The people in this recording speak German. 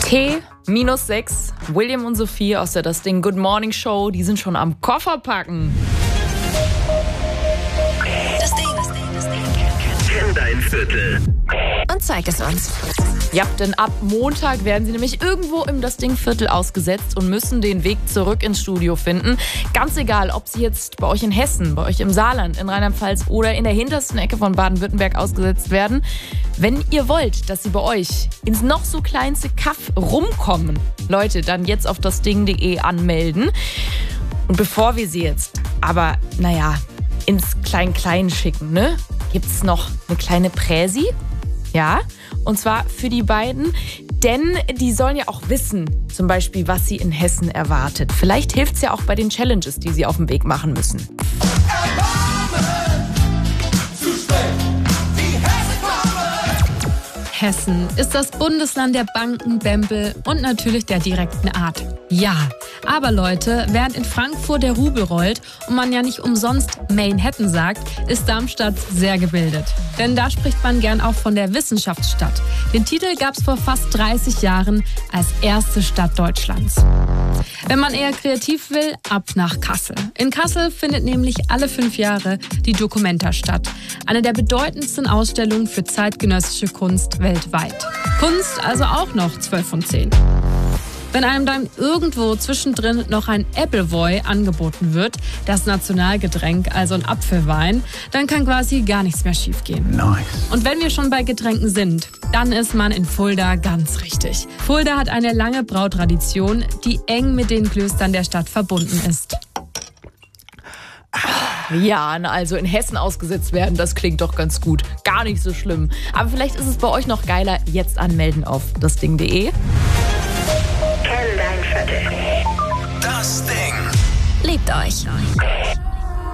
T-6. William und Sophie aus der Das Ding Good Morning Show, die sind schon am Koffer packen. Das Ding. Kenn dein Viertel. Und zeig es uns. Ja, denn ab Montag werden sie nämlich irgendwo im Das Ding-Viertel ausgesetzt und müssen den Weg zurück ins Studio finden. Ganz egal, ob sie jetzt bei euch in Hessen, bei euch im Saarland, in Rheinland-Pfalz oder in der hintersten Ecke von Baden-Württemberg ausgesetzt werden. Wenn ihr wollt, dass sie bei euch ins noch so kleinste Kaff rumkommen, Leute, dann jetzt auf dasding.de anmelden. Und bevor wir sie jetzt aber, ins Klein-Klein schicken, ne, gibt's noch eine kleine Präsi. Ja, und zwar für die beiden, denn die sollen ja auch wissen, zum Beispiel, was sie in Hessen erwartet. Vielleicht hilft es ja auch bei den Challenges, die sie auf dem Weg machen müssen. Hessen ist das Bundesland der Banken, Bämpel und natürlich der direkten Art. Ja, aber Leute, während in Frankfurt der Rubel rollt und man ja nicht umsonst Manhattan sagt, ist Darmstadt sehr gebildet. Denn da spricht man gern auch von der Wissenschaftsstadt. Den Titel gab es vor fast 30 Jahren als erste Stadt Deutschlands. Wenn man eher kreativ will, ab nach Kassel. In Kassel findet nämlich alle 5 Jahre die Documenta statt. Eine der bedeutendsten Ausstellungen für zeitgenössische Kunst weltweit. Kunst also auch noch 12 von 10. Wenn einem dann irgendwo zwischendrin noch ein Appleboy angeboten wird, das Nationalgetränk, also ein Apfelwein, dann kann quasi gar nichts mehr schiefgehen. Nice. Und wenn wir schon bei Getränken sind, dann ist man in Fulda ganz richtig. Fulda hat eine lange Brautradition, die eng mit den Klöstern der Stadt verbunden ist. Ja, also in Hessen ausgesetzt werden, das klingt doch ganz gut. Gar nicht so schlimm. Aber vielleicht ist es bei euch noch geiler. Jetzt anmelden auf dasding.de. Kenn dein Viertel. Das Ding. Liebt euch.